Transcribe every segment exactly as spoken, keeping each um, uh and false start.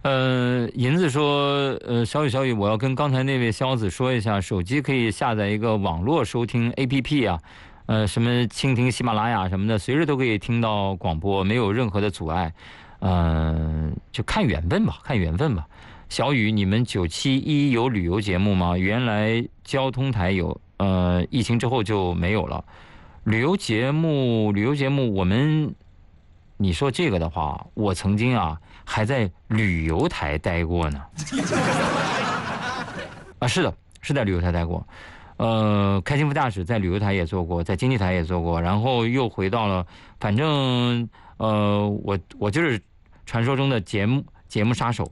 呃，银子说，呃，小雨小雨，我要跟刚才那位肖子说一下，手机可以下载一个网络收听 A P P 啊，呃，什么蜻蜓、喜马拉雅什么的，随时都可以听到广播，没有任何的阻碍。嗯、呃，就看缘分吧，看缘分吧。小雨，你们九七一有旅游节目吗？原来交通台有，呃，疫情之后就没有了。旅游节目，旅游节目，我们。你说这个的话，我曾经啊还在旅游台待过呢。啊，是的，是在旅游台待过。呃，开心副驾驶在旅游台也做过，在经济台也做过，然后又回到了，反正呃，我我就是传说中的节目节目杀手。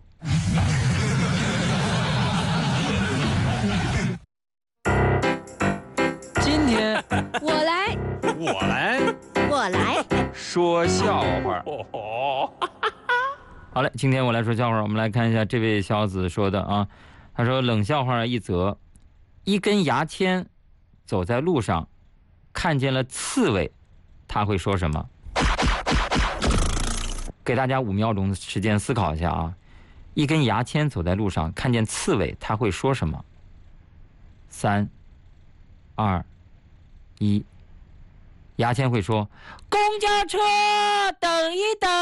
今天我来， 我来， 我来说笑话。好嘞，今天我来说笑话，我们来看一下这位小子说的啊。他说冷笑话一则：一根牙签走在路上，看见了刺猬，他会说什么？给大家五秒钟的时间思考一下啊。一根牙签走在路上，看见刺猬，他会说什么？三、二、一。牙签会说：“公交车，等一等。”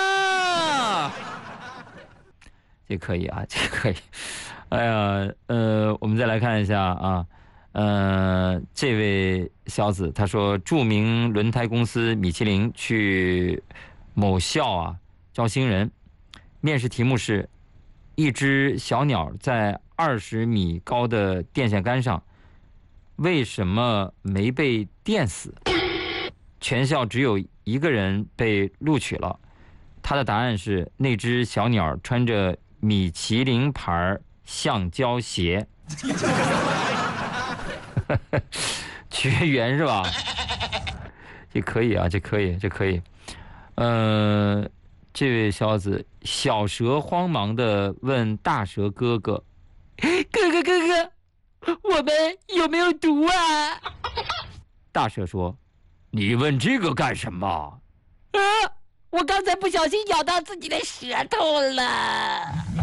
这可以啊，这可以。哎呀，呃，我们再来看一下啊，呃，这位小子他说，著名轮胎公司米其林去某校啊招新人，面试题目是：一只小鸟在二十米高的电线杆上，为什么没被电死？全校只有一个人被录取了，他的答案是那只小鸟穿着米其林牌橡胶鞋。绝缘是吧？这可以啊，这可以，这可以。呃，这位小子小蛇慌忙地问大蛇哥哥：“哥哥哥哥，我们有没有毒啊？”大蛇说：“你问这个干什么？”啊，我刚才不小心咬到自己的舌头了。